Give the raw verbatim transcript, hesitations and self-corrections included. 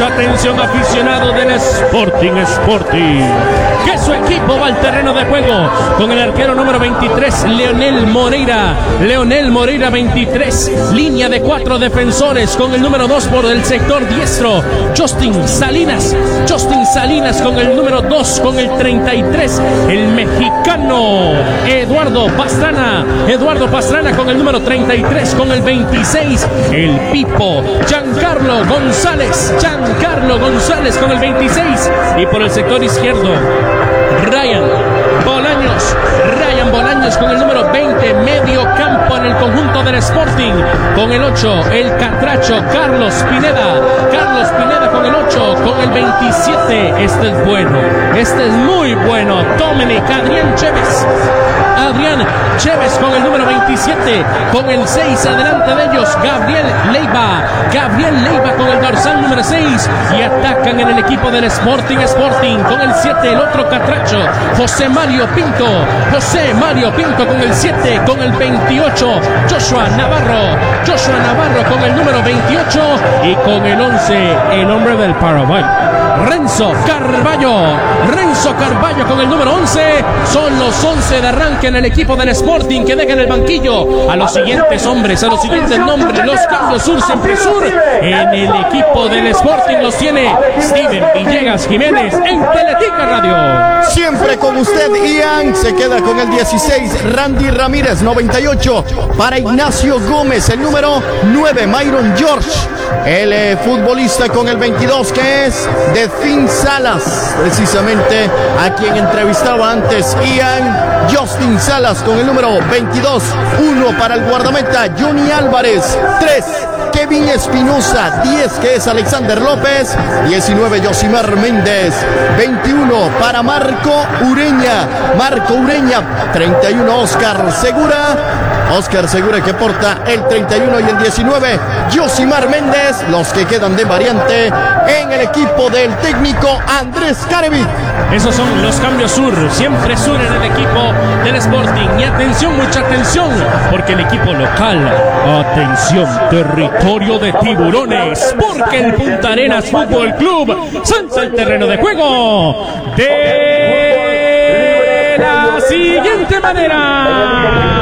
Atención, aficionado del Sporting Sporting, que su equipo va al terreno de juego con el arquero número veintitrés, Leonel Moreira. Leonel Moreira, veintitrés, línea de cuatro defensores con el número dos por el sector diestro, Justin Salinas. Justin Salinas con el número dos, con el treinta y tres, el mexicano Eduardo Pastrana. Eduardo Pastrana con el número treinta y tres, con el veintiséis, el Pipo Giancarlo González. Giancarlo González con el veintiséis. Y por el sector izquierdo, Ryan Bolaños. Ryan Bolaños con el número veinte, medio campo en el conjunto del Sporting. Con el ocho, el catracho Carlos Pineda. Carlos Pineda con el ocho, con el veintisiete. Este es bueno, este es muy bueno. Dominic Adrián Chévez. Adrián Chévez con el número veintisiete, con el seis, adelante de ellos Gabriel Leiva. Gabriel Leiva con el dorsal número seis. Y atacan en el equipo del Sporting Sporting con el siete, el otro catracho, José Mario Pinto. José Mario Pinto con el siete, con el veintiocho, Joshua Navarro. Joshua Navarro con el número veintiocho. Y con el once, el hombre del Paraguay, Renzo Carballo. Renzo Carballo con el número once. Son los once de arranque en el equipo del Sporting, que deja en el banquillo a los siguientes hombres, a los siguientes nombres. Los cambios sur, siempre sur. En el equipo del Sporting los tiene Steven Villegas Jiménez en Teletica Radio. Siempre con usted, Ian. Se queda con el dieciséis, Randy Ramírez. Noventa y ocho para Ignacio Gómez. El número nueve, Myron George. El eh, futbolista con el veintidós, que es de Fin Salas, precisamente a quien entrevistaba antes Ian. Justin Salas con el número veintidós. uno para el guardameta Johnny Álvarez. tres, Kevin Espinosa. diez, que es Alexander López. diecinueve, Yosimar Méndez. veintiuno para Marco Ureña. Marco Ureña. treinta y uno, Oscar Segura. Oscar Segura, que porta el treinta y uno, y el diecinueve, Yosimar Méndez. Los que quedan de variante en el equipo del técnico Andrés Carevic. Esos son los cambios sur, siempre sur en el equipo del Sporting. Y atención, mucha atención, porque el equipo local, atención, territorio de tiburones, porque el Punta Arenas Fútbol Club salta el terreno de juego de la siguiente manera.